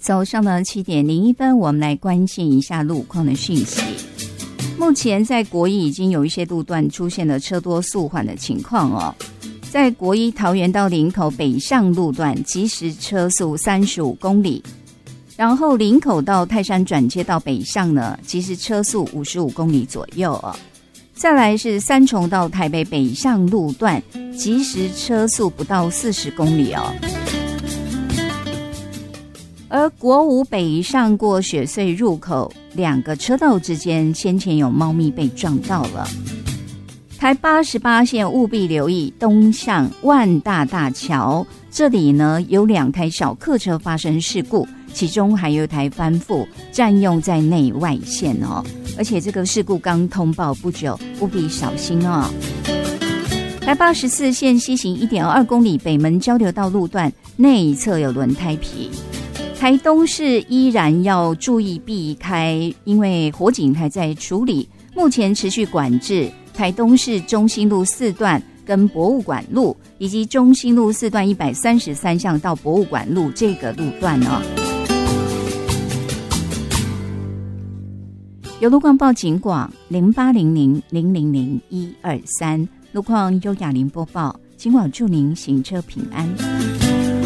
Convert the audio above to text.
早上的7:01，我们来关心一下路况的讯息。目前在国一已经有一些路段出现了车多速缓的情况哦。在国一桃园到林口北上路段，即时车速35公里，然后林口到泰山转接到北上呢，即时车速55公里左右哦。再来是三重到台北北上路段，即时车速不到40公里哦。而国五北上过雪隧入口2个车道之间，先前有猫咪被撞到了。台88线务必留意东向万大大桥，这里呢有2台小客车发生事故，其中还有一台翻覆占用在内外线哦，而且这个事故刚通报不久，务必小心哦。台84线西行 1.2 公里北门交流道路段内侧有轮胎皮，台东市依然要注意避开，因为火警还在处理，目前持续管制台东市中心路4段跟博物馆路，以及中心路4段133巷到博物馆路这个路段哦。有路况报警广0800000123，路况优雅林播报，警广祝您行车平安。